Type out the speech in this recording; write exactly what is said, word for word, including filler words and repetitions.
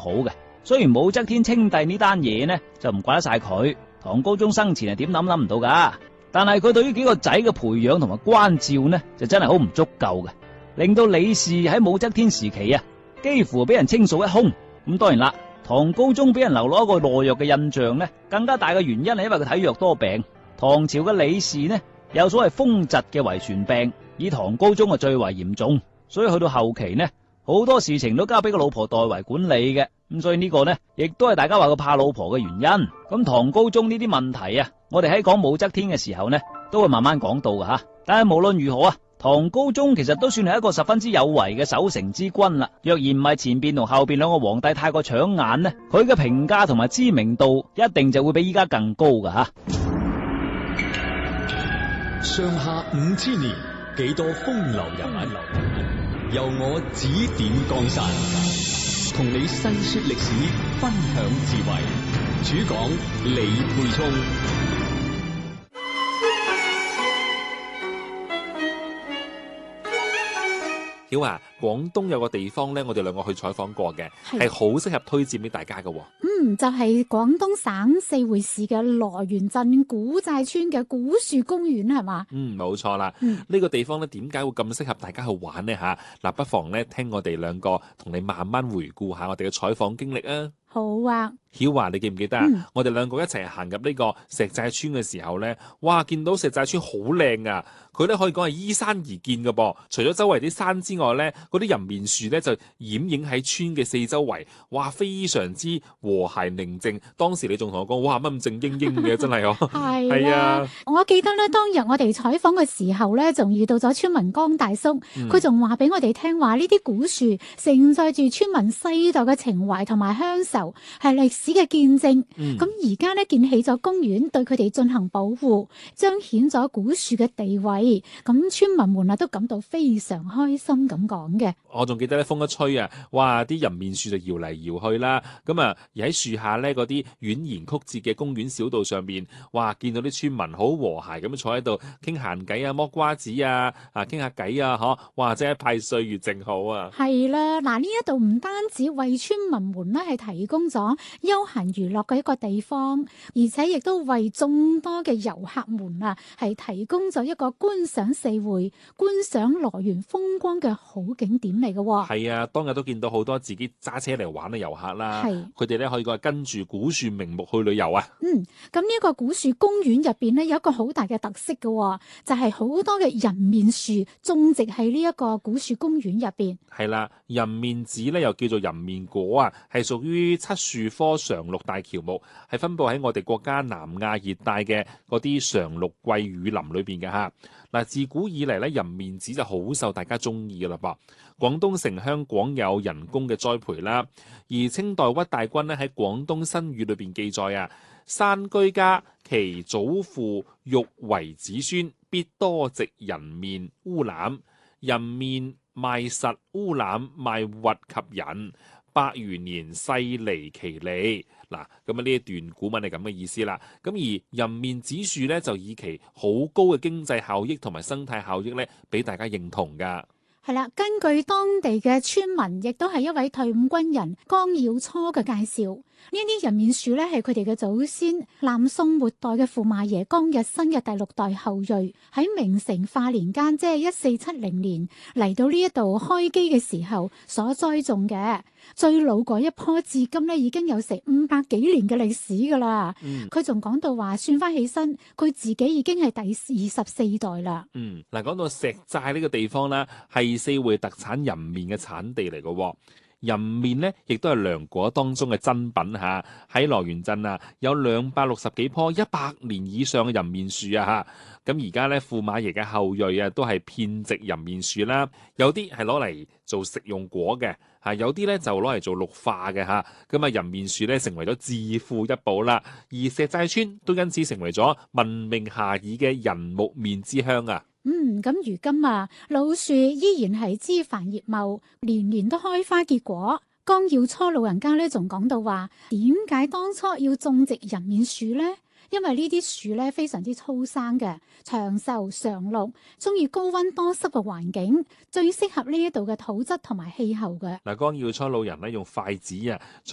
好嘅。雖然武則天稱帝呢單嘢呢就唔怪得晒佢，唐高宗生前係點諗諗唔到噶，但係佢對於幾個仔嘅培養同埋關照呢就真係好唔足夠嘅，令到李氏喺武則天時期啊幾乎俾人清掃一空。咁當然啦，唐高宗俾人留落一個懦弱嘅印象呢，更加大嘅原因係因為佢體弱多病。唐朝嘅李氏呢有所謂風疾嘅遺傳病，以唐高宗啊最為嚴重，所以去到後期呢好多事情都交俾個老婆代為管理嘅。咁所以呢個呢亦都係大家話佢怕老婆嘅原因。咁唐高宗呢啲問題啊，我哋喺講武則天嘅時候呢都會慢慢講到噶吓。但係無論如何啊，唐高宗其實都算係一個十分之有為嘅守成之君啦。若然唔係前邊同後邊兩個皇帝太過搶眼呢，佢嘅評價同埋知名度一定就會比依家更高噶吓。 上下五千年，幾多風流人物，由我指點江山，同你細說歷史，分享智慧。主講李沛聰。 曉華，廣東有個地方咧，我哋兩個去採訪過嘅，係好適合推薦俾大家嘅。 嗯，就係、是、廣東省四會市嘅羅源鎮古寨村嘅古樹公園，係嘛？嗯， 冇錯啦。呢、嗯、個地方咧，點解會咁適合大家去玩呢？吓，嗱，不妨咧聽我哋兩個同你慢慢回顧下我哋嘅採訪經歷啊。 好啊。 曉華，你記唔記得啊、嗯？我哋兩個一齊行入呢個石寨村嘅時候咧，哇，見到石寨村好靚啊！佢咧可以講係依山而建嘅噃，除咗周圍啲山之外咧，嗰啲人面樹咧就掩映喺村嘅四周圍，哇，非常之和諧寧靜。當時你仲同我講，哇，乜咁靜英英嘅，真係哦。 係係啊，我記得咧，當日我哋採訪嘅時候咧，仲遇到咗村民江大叔，佢仲話俾我哋聽話，呢啲古樹承載住村民世代嘅情懷同埋鄉愁，係歷史嘅見證。咁而家咧建起咗公園，對佢哋進行保護，彰顯咗古樹嘅地位。咁村民們啊都感到非常開心咁講嘅。 我仲記得咧，風一吹啊，哇，啲人面樹就搖嚟搖去啦。咁啊，而喺樹下咧，嗰啲蜿蜒曲折嘅公園小道上面，哇，見到啲村民好和諧咁坐喺度傾閒偈啊，剝瓜子啊，啊，傾下偈啊，嗬，哇，真係一派歲月靜好啊。 係啦，嗱，呢一度唔單止為村民們咧係提供咗休閒娛樂嘅一個地方，而且亦都為眾多嘅遊客們啊係提供咗一個觀賞四會、觀賞羅源風光嘅好景點嚟嘅。 係啊，當日都見到好多自己揸車嚟玩嘅遊客啦。係，佢哋咧可以講係跟住古樹名木去旅遊啊。 嗯，咁呢個古樹公園入邊咧有一個好大嘅特色嘅，就係、是、好多嘅人面樹種植喺呢一個古樹公園入邊。 係啦，人面子咧又叫做人面果啊，係屬於漆樹科常綠大喬木，係分布喺我哋國家南亞熱帶嘅嗰啲常綠季雨林裏邊嘅吓。嗱，自古以嚟咧，人面子就好受大家中意噶啦噃。廣東城鄉廣有人工嘅栽培啦，而清代屈大均咧喺廣東新語裏邊記載啊，山居家其祖父欲為子孫，必多植人面烏欖，人面賣實烏欖賣核及人，百餘年細離其利。嗱，咁啊呢一段古文係咁嘅意思啦。咁而人面子樹咧就以其好高嘅經濟效益同埋生態效益咧，俾大家認同噶。 係啦，根據當地嘅村民，亦都係一位退伍軍人江耀初嘅介紹，呢啲人面樹咧係佢哋嘅祖先南宋末代嘅駙馬爺江日新嘅第六代後裔，喺明成化年間，即係一四七零年嚟到呢一度開基嘅時候所栽種嘅。最老嗰一棵至今咧已經有成五百幾年嘅歷史噶啦。佢仲講到話，算翻起身，佢自己已經係第二十四代啦。 嗯，嗱，講到石寨呢個地方啦，係四會特產人面嘅產地嚟嘅。人面呢亦都係涼果當中嘅珍品吓。喺羅源鎮啊，有兩百六十幾棵一百年以上嘅人面樹啊吓。咁而家咧，駙馬爺嘅後裔啊，都係遍植人面樹啦。有啲係攞嚟做食用果嘅，吓，有啲咧就攞嚟做綠化嘅吓。咁啊，人面樹咧成為咗致富一寶啦。而石寨村都因此成為咗聞名遐邇嘅人木面之鄉啊。 嗯，咁如今啊，老樹依然係枝繁葉茂，年年都開花結果。江耀初老人家咧仲講到話，點解當初要種植人面樹呢？因為呢啲樹咧非常之粗生嘅，長壽常綠，中意高溫多濕嘅環境，最適合呢一度嘅土質同埋氣候嘅。 嗱，江耀初老人咧用筷子啊，